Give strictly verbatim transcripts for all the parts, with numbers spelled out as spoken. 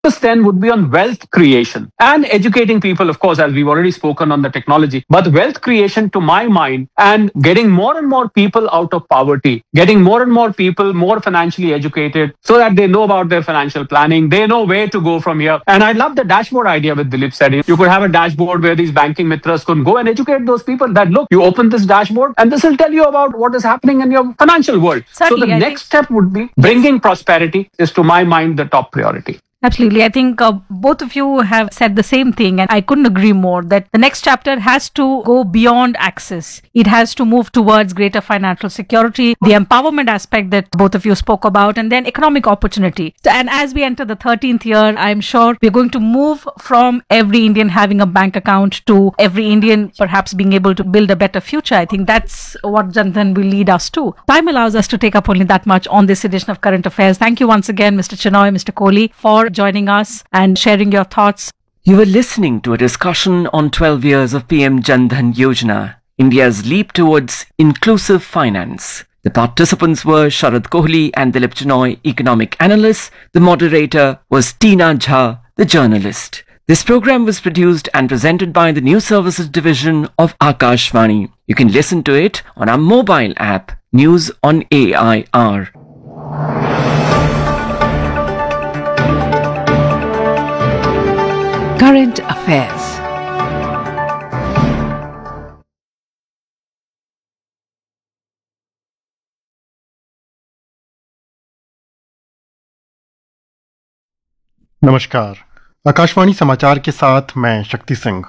then would be on wealth creation and educating people, of course, as we've already spoken on the technology, but wealth creation to my mind and getting more and more people out of poverty, getting more and more people more financially educated so that they know about their financial planning, they know where to go from here. And I love the dashboard idea with Dilip said. You could have a dashboard where these banking mitras could go and educate those people that, look, you open this dashboard and this will tell you about what is happening in your financial world. Certainly, so the I next think... step would be bringing prosperity is, to my mind, the top priority. Absolutely. I think uh, both of you have said the same thing, and I couldn't agree more that the next chapter has to go beyond access. It has to move towards greater financial security, the empowerment aspect that both of you spoke about, and then economic opportunity. And as we enter the thirteenth year, I'm sure we're going to move from every Indian having a bank account to every Indian perhaps being able to build a better future. I think that's what Jan Dhan will lead us to. Time allows us to take up only that much on this edition of Current Affairs. Thank you once again, Mister Chenoy, Mister Kohli, for joining us and sharing your thoughts. You were listening to a discussion on twelve years of P M Jan Dhan Yojana, India's leap towards inclusive finance. The participants were Sharad Kohli and Dilip Chenoy, economic analysts. The moderator was Tina Jha, the journalist. This program was produced and presented by the News Services Division of Akashvani. You can listen to it on our mobile app, News on A I R. Current Affairs. नमस्कार, आकाशवाणी समाचार के साथ मैं शक्ति सिंह।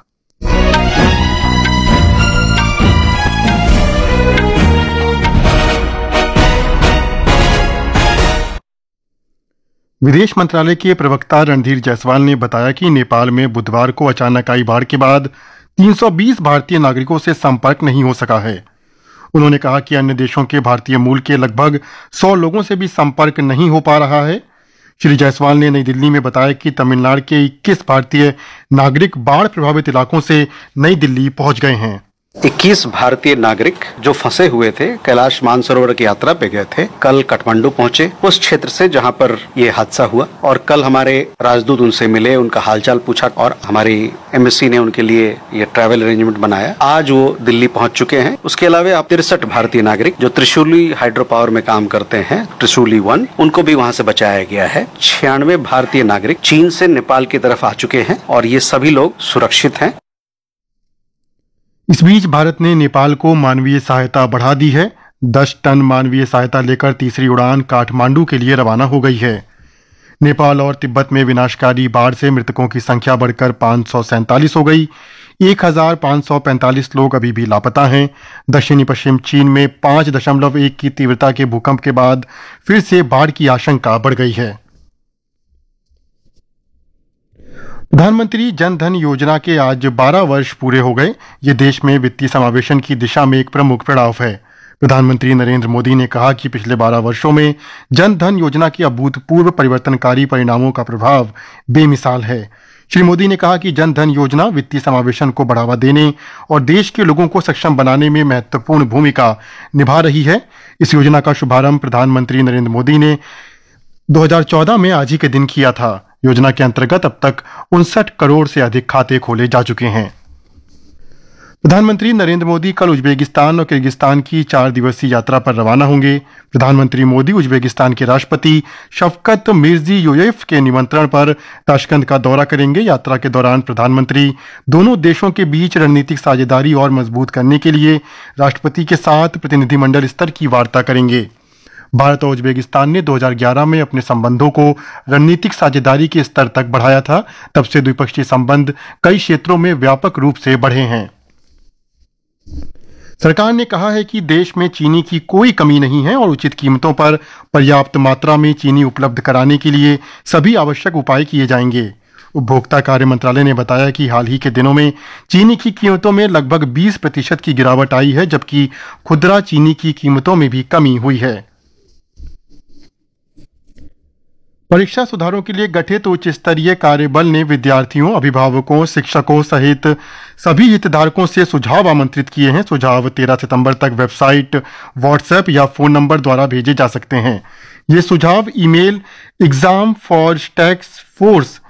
विदेश मंत्रालय के प्रवक्ता रणधीर जायसवाल ने बताया कि नेपाल में बुधवार को अचानक आई बाढ़ के बाद तीन सौ बीस भारतीय नागरिकों से संपर्क नहीं हो सका है। उन्होंने कहा कि अन्य देशों के भारतीय मूल के लगभग सौ लोगों से भी संपर्क नहीं हो पा रहा है। श्री जायसवाल ने नई दिल्ली में बताया कि तमिलनाडु के इक्कीस भारतीय नागरिक बाढ़ प्रभावित इलाकों से नई दिल्ली पहुंच गए हैं। इक्कीस भारतीय नागरिक जो फंसे हुए थे, कैलाश मानसरोवर की यात्रा पे गए थे, कल काठमांडू पहुंचे, उस क्षेत्र से जहां पर ये हादसा हुआ। और कल हमारे राजदूत उनसे मिले, उनका हालचाल पूछा और हमारी एम्बेसी ने उनके लिए ये ट्रैवल अरेंजमेंट बनाया। आज वो दिल्ली पहुंच चुके हैं। उसके अलावा तिरसठ भारतीय नागरिक जो त्रिशूली हाइड्रो पावर में काम करते हैं, त्रिशूली वन, उनको भी वहां से बचाया गया है। छियानवे भारतीय नागरिक चीन से नेपाल की तरफ आ चुके हैं और ये सभी लोग सुरक्षित हैं। इस बीच भारत ने नेपाल को मानवीय सहायता बढ़ा दी है। दस टन मानवीय सहायता लेकर तीसरी उड़ान काठमांडू के लिए रवाना हो गई है। नेपाल और तिब्बत में विनाशकारी बाढ़ से मृतकों की संख्या बढ़कर पाँच सौ सैंतालीस हो गई। एक हजार पाँच सौ पैंतालीस लोग अभी भी लापता हैं। दक्षिणी पश्चिम चीन में पाँच दशमलव एक की तीव्रता के भूकंप के बाद फिर से बाढ़ की आशंका बढ़ गई है। प्रधानमंत्री जन धन योजना के आज बारह वर्ष पूरे हो गए। ये देश में वित्तीय समावेशन की दिशा में एक प्रमुख पड़ाव है। प्रधानमंत्री नरेंद्र मोदी ने कहा कि पिछले बारह वर्षों में जन धन योजना के अभूतपूर्व परिवर्तनकारी परिणामों का प्रभाव बेमिसाल है। श्री मोदी ने कहा कि जन धन योजना वित्तीय समावेशन को बढ़ावा देने और देश के लोगों को सक्षम बनाने में महत्वपूर्ण भूमिका निभा रही है। इस योजना का शुभारंभ प्रधानमंत्री नरेंद्र मोदी ने दो हज़ार चौदह में आज ही के दिन किया था। योजना के अंतर्गत अब तक उनसठ करोड़ से अधिक खाते खोले जा चुके हैं। प्रधानमंत्री नरेंद्र मोदी कल उज्बेकिस्तान और किर्गिस्तान की चार दिवसीय यात्रा पर रवाना होंगे। प्रधानमंत्री मोदी उज्बेकिस्तान के राष्ट्रपति शफकत मिर्जियोयेव के निमंत्रण पर ताशकंद का दौरा करेंगे। यात्रा के दौरान प्रधानमंत्री दोनों देशों के बीच रणनीतिक साझेदारी और मजबूत करने के लिए राष्ट्रपति के साथ प्रतिनिधिमंडल स्तर की वार्ता करेंगे। भारत और उज्बेकिस्तान ने दो हज़ार ग्यारह में अपने संबंधों को रणनीतिक साझेदारी के स्तर तक बढ़ाया था। तब से द्विपक्षीय संबंध कई क्षेत्रों में व्यापक रूप से बढ़े हैं। सरकार ने कहा है कि देश में चीनी की कोई कमी नहीं है और उचित कीमतों पर पर्याप्त मात्रा में चीनी उपलब्ध कराने के लिए सभी आवश्यक उपाय किए जाएंगे। उपभोक्ता कार्य मंत्रालय ने बताया कि हाल ही के दिनों में चीनी की कीमतों में लगभग बीस प्रतिशत की गिरावट आई है, जबकि खुदरा चीनी की कीमतों में भी कमी हुई है। परीक्षा सुधारों के लिए गठित उच्च स्तरीय कार्यबल ने विद्यार्थियों, अभिभावकों, शिक्षकों सहित सभी हितधारकों से सुझाव आमंत्रित किए हैं। सुझाव तेरह सितंबर तक वेबसाइट, व्हाट्सएप या फोन नंबर द्वारा भेजे जा सकते हैं। ये सुझाव email exam for tax force